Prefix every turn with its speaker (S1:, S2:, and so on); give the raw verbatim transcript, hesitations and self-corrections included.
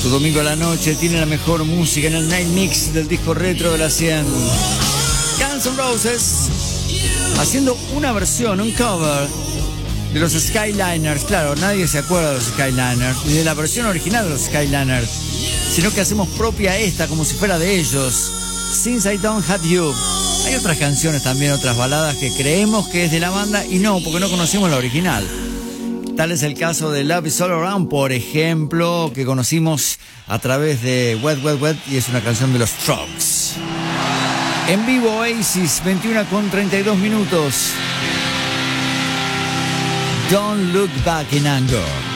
S1: Tu domingo a la noche tiene la mejor música en el Night Mix del disco retro de la cien. Guns N' Roses haciendo una versión, un cover de los Skyliners. Claro, nadie se acuerda de los Skyliners ni de la versión original de los Skyliners, sino que hacemos propia esta como si fuera de ellos. Since I Don't Have You. Hay otras canciones también, otras baladas que creemos que es de la banda y no, porque no conocemos la original. Tal es el caso de Love Is All Around, por ejemplo, que conocimos a través de Wet Wet Wet y es una canción de los Strokes. En vivo Oasis, veintiuna con treinta y dos minutos. Don't Look Back in Anger.